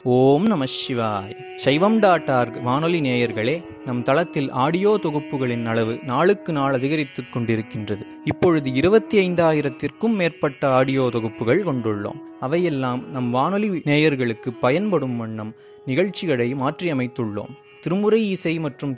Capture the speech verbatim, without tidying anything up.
ஓம் நம சிவாய். சைவம் டாட் ஆர்க் வானொலி நேயர்களே, நம் தளத்தில் ஆடியோ தொகுப்புகளின் அளவு நாளுக்கு நாள் அதிகரித்துக் கொண்டிருக்கின்றது. இப்பொழுது இருபத்தி ஐந்தாயிரத்திற்கும் மேற்பட்ட ஆடியோ தொகுப்புகள் கொண்டுள்ளோம். அவையெல்லாம் நம் வானொலி நேயர்களுக்கு பயன்படும் வண்ணம் நிகழ்ச்சிகளை மாற்றியமைத்துள்ளோம். திருமுறை இசை மற்றும்